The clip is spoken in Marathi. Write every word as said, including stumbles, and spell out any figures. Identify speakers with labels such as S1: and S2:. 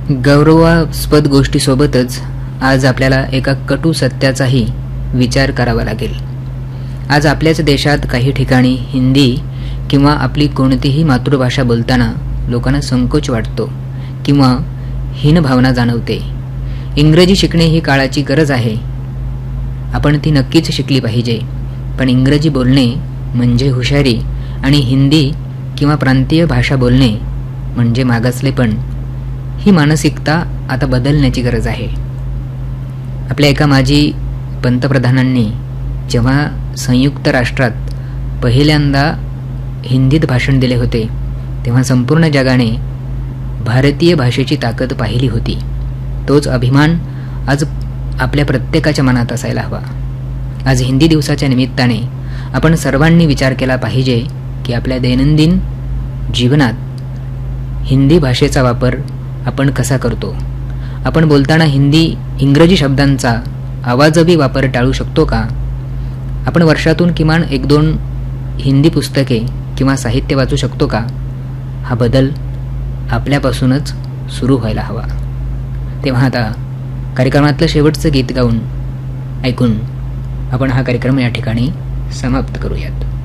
S1: गौरवास्पद गोष्टीसोबतच आज आपल्याला एका कटू सत्याचाही विचार करावा लागेल. आज आपल्याच देशात काही ठिकाणी हिंदी किंवा आपली कोणतीही मातृभाषा बोलताना लोकांना संकोच वाटतो किंवा हीन भावना जाणवते. इंग्रजी शिकणे ही काळाची गरज आहे. आपण ती नक्कीच शिकली पाहिजे. पण इंग्रजी बोलणे म्हणजे हुशारी आणि हिंदी किंवा प्रांतीय भाषा बोलणे म्हणजे मागासलेपण. ही मानसिकता आता बदलण्याची गरज आहे. आपल्या एका माजी पंतप्रधानांनी जेव्हा संयुक्त राष्ट्रात पहिल्यांदा हिंदीत भाषण दिले होते तेव्हा संपूर्ण जगाने भारतीय भाषेची ताकद पाहिली होती. तोच अभिमान आज आपल्या प्रत्येकाच्या मनात असायला हवा. आज हिंदी दिवसाच्या निमित्ताने आपण सर्वांनी विचार केला पाहिजे की आपल्या दैनंदिन जीवनात हिंदी भाषेचा वापर आपण कसा करतो. आपण बोलताना हिंदी इंग्रजी शब्दांचा आवाजवी वापर टाळू शकतो का? आपण वर्षातून किमान एक दोन हिंदी पुस्तके किंवा साहित्य वाचू शकतो का? हा बदल आपल्यापासूनच सुरू व्हायला हवा. तेव्हा आता कार्यक्रमातलं शेवटचं गीत गाऊन ऐकून आपण हा कार्यक्रम या ठिकाणी समाप्त करूयात.